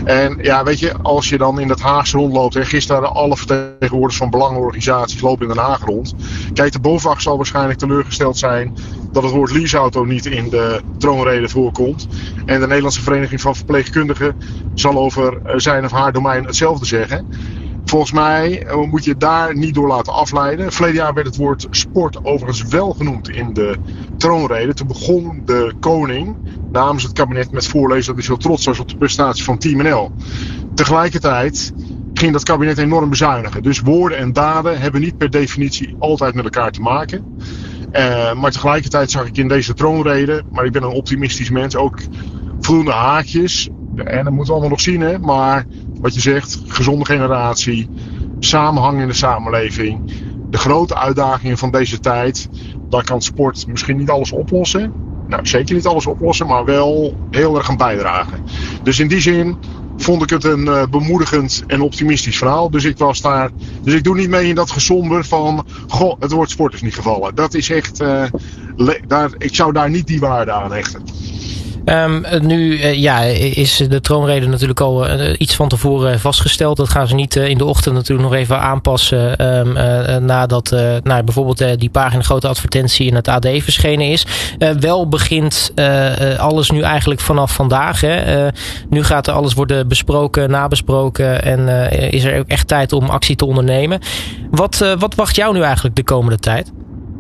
En ja, weet je, als je dan in het Haagse rondloopt, en gisteren alle vertegenwoordigers van belangenorganisaties lopen in Den Haag rond. Kijk, de BOVAG zal waarschijnlijk teleurgesteld zijn dat het woord leaseauto niet in de troonrede voorkomt. En de Nederlandse Vereniging van Verpleegkundigen zal over zijn of haar domein hetzelfde zeggen. Volgens mij moet je daar niet door laten afleiden. Verleden jaar werd het woord sport overigens wel genoemd in de troonrede. Toen begon de koning namens het kabinet met voorlezen dat hij zo trots was op de prestatie van Team NL. Tegelijkertijd ging dat kabinet enorm bezuinigen. Dus woorden en daden hebben niet per definitie altijd met elkaar te maken. Maar tegelijkertijd zag ik in deze troonrede, maar ik ben een optimistisch mens, ook voldoende haakjes. En dat moeten we allemaal nog zien, hè. Maar wat je zegt, gezonde generatie, samenhang in de samenleving, de grote uitdagingen van deze tijd, daar kan sport misschien niet alles oplossen. Nou, zeker niet alles oplossen, maar wel heel erg aan bijdragen. Dus in die zin vond ik het een bemoedigend en optimistisch verhaal. Dus ik was daar. Dus ik doe niet mee in dat gesomber van, goh, het woord sport is niet gevallen. Dat is echt. Ik zou daar niet die waarde aan hechten. Nu is de troonrede natuurlijk al iets van tevoren vastgesteld. Dat gaan ze niet in de ochtend natuurlijk nog even aanpassen nadat bijvoorbeeld die pagina grote advertentie in het AD verschenen is. Wel begint alles nu eigenlijk vanaf vandaag. Hè. Nu gaat er alles worden besproken, nabesproken en is er ook echt tijd om actie te ondernemen. Wat wacht jou nu eigenlijk de komende tijd?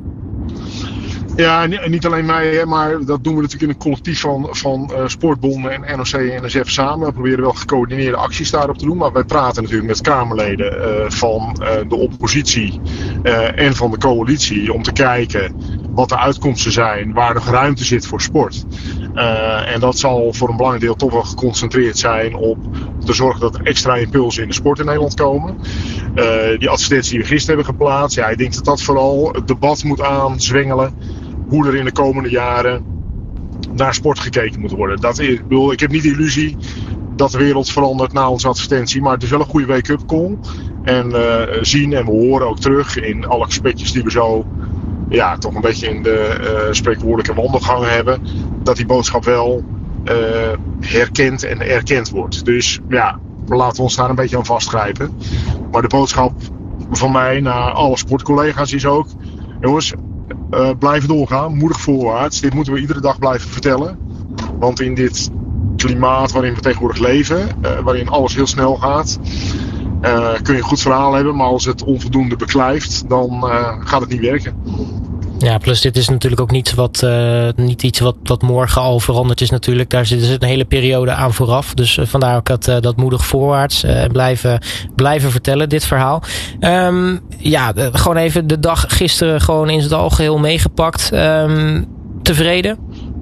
Ja, niet alleen mij, maar dat doen we natuurlijk in een collectief van sportbonden en NOC en NSF samen. We proberen wel gecoördineerde acties daarop te doen. Maar wij praten natuurlijk met Kamerleden van de oppositie en van de coalitie om te kijken wat de uitkomsten zijn, waar nog ruimte zit voor sport. En dat zal voor een belangrijk deel toch wel geconcentreerd zijn op te zorgen dat er extra impulsen in de sport in Nederland komen. Die advertentie die we gisteren hebben geplaatst, ja, ik denk dat dat vooral het debat moet aanzwengelen hoe er in de komende jaren naar sport gekeken moet worden. Ik heb niet de illusie dat de wereld verandert na onze advertentie, maar het is wel een goede wake-up call. En we zien en we horen ook terug in alle gesprekjes die we zo toch een beetje in de spreekwoordelijke wandelgang hebben, dat die boodschap wel herkend en erkend wordt. Dus ja, laten we ons daar een beetje aan vastgrijpen. Maar de boodschap van mij naar alle sportcollega's is ook, jongens, blijven doorgaan, moedig voorwaarts. Dit moeten we iedere dag blijven vertellen. Want in dit klimaat waarin we tegenwoordig leven, waarin alles heel snel gaat, kun je een goed verhaal hebben, maar als het onvoldoende beklijft, dan gaat het niet werken. Ja, plus dit is natuurlijk ook niet iets wat morgen al veranderd is natuurlijk. Daar zit een hele periode aan vooraf. Dus vandaar ook dat moedig voorwaarts blijven vertellen, dit verhaal. Gewoon even de dag gisteren gewoon in het algeheel meegepakt. Tevreden?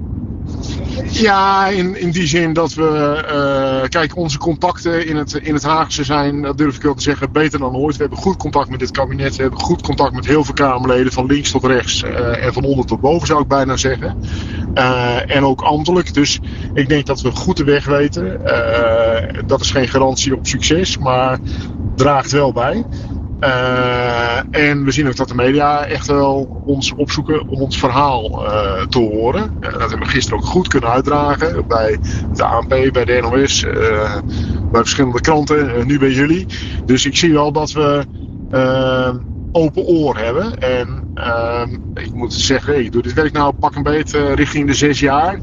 Ja, in die zin dat we, kijk, onze contacten in het Haagse zijn, dat durf ik wel te zeggen, beter dan ooit. We hebben goed contact met dit kabinet, we hebben goed contact met heel veel Kamerleden, van links tot rechts en van onder tot boven zou ik bijna zeggen. En ook ambtelijk, dus ik denk dat we goed de weg weten. Dat is geen garantie op succes, maar draagt wel bij. En we zien ook dat de media echt wel ons opzoeken om ons verhaal te horen. Dat hebben we gisteren ook goed kunnen uitdragen. Bij de ANP, bij de NOS, bij verschillende kranten, nu bij jullie. Dus ik zie wel dat we open oor hebben. En ik moet zeggen, ik doe dit werk nou pak een beet richting de 6 jaar.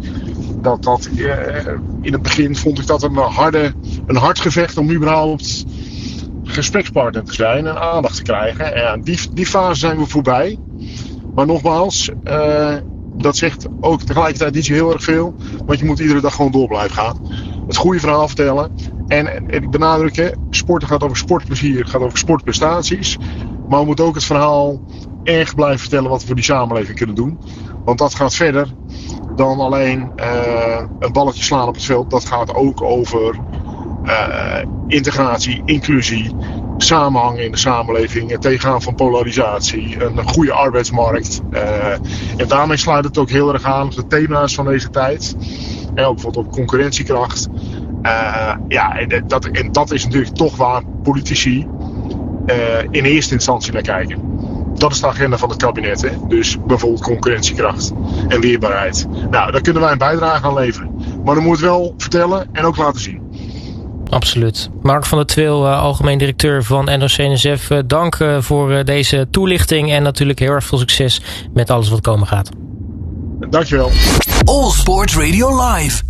In het begin vond ik dat een hard gevecht om überhaupt gesprekspartner te zijn en aandacht te krijgen. En die fase zijn we voorbij. Maar nogmaals, dat zegt ook tegelijkertijd niet zo heel erg veel. Want je moet iedere dag gewoon door blijven gaan. Het goede verhaal vertellen. En ik benadruk, sporten gaat over sportplezier, gaat over sportprestaties. Maar we moeten ook het verhaal erg blijven vertellen wat we voor die samenleving kunnen doen. Want dat gaat verder dan alleen een balletje slaan op het veld. Dat gaat ook over integratie, inclusie, samenhang in de samenleving, het tegengaan van polarisatie, een goede arbeidsmarkt. En daarmee sluit het ook heel erg aan op de thema's van deze tijd. En ook bijvoorbeeld op concurrentiekracht. Dat is natuurlijk toch waar politici in eerste instantie naar kijken. Dat is de agenda van het kabinet. Hè? Dus bijvoorbeeld concurrentiekracht en weerbaarheid. Nou, daar kunnen wij een bijdrage aan leveren. Maar dan moet het wel vertellen en ook laten zien. Absoluut. Mark van der Tweel, algemeen directeur van NOC-NSF. Dank voor deze toelichting en natuurlijk heel erg veel succes met alles wat komen gaat. Dankjewel. All Sports Radio Live.